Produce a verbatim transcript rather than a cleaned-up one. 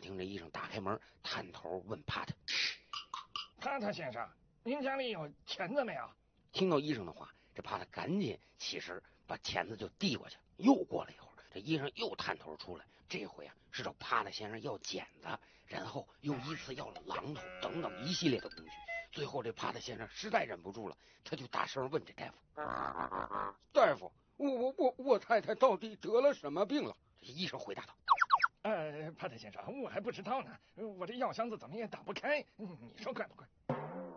听这医生打开门，探头问帕特：“ 帕特先生，您家里有钳子没有？” 听到医生的话，这帕特赶紧起身把钳子就递过去。又过了一会儿，这医生又探头出来，这回啊是找帕特先生要剪子，然后又依次要了榔头等等一系列的工具。最后这帕特先生实在忍不住了，他就大声问这大夫：“大夫，我我我我太太到底得了什么病了？”这医生回答道：“ 呃，帕特先生，我还不知道呢，我这药箱子怎么也打不开，你说快不快？”